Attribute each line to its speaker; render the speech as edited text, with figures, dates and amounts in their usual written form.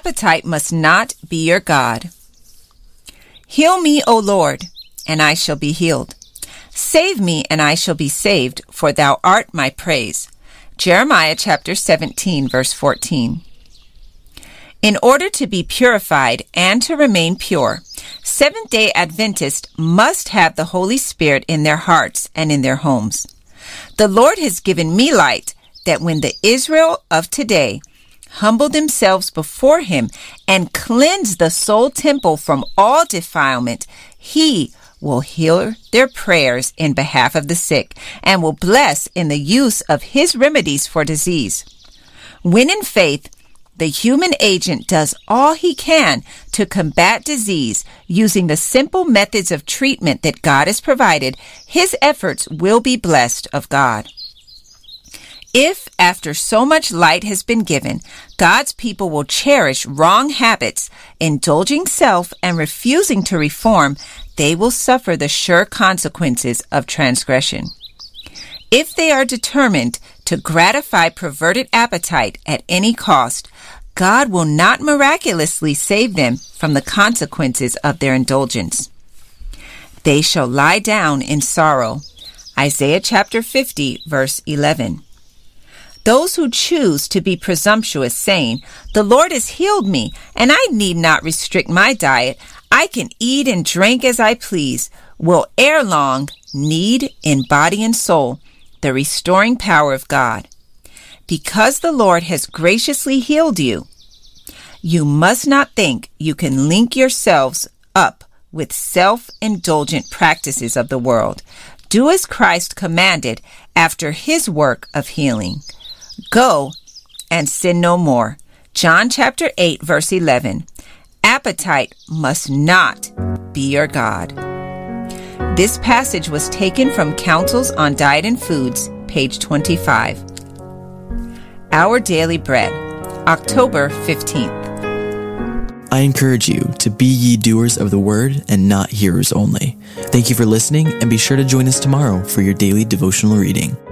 Speaker 1: appetite must not be your God. Heal me, O Lord, and I shall be healed. Save me, and I shall be saved, for thou art my praise. Jeremiah chapter 17, verse 14. In order to be purified and to remain pure, Seventh-day Adventists must have the Holy Spirit in their hearts and in their homes. The Lord has given me light that when the Israel of today humble themselves before him and cleanse the soul temple from all defilement, he will hear their prayers in behalf of the sick and will bless in the use of his remedies for disease. When in faith, the human agent does all he can to combat disease using the simple methods of treatment that God has provided, his efforts will be blessed of God. If, after so much light has been given, God's people will cherish wrong habits, indulging self and refusing to reform, they will suffer the sure consequences of transgression. If they are determined to gratify perverted appetite at any cost, God will not miraculously save them from the consequences of their indulgence. They shall lie down in sorrow. Isaiah chapter 50, verse 11. Those who choose to be presumptuous, saying, "The Lord has healed me, and I need not restrict my diet. I can eat and drink as I please," will ere long need, in body and soul, the restoring power of God. Because the Lord has graciously healed you, you must not think you can link yourselves up with self-indulgent practices of the world. Do as Christ commanded after his work of healing. Go and sin no more. John chapter 8, verse 11. Appetite must not be your God. This passage was taken from Counsels on Diet and Foods, page 25. Our Daily Bread, October 15th.
Speaker 2: I encourage you to be ye doers of the word and not hearers only. Thank you for listening, and be sure to join us tomorrow for your daily devotional reading.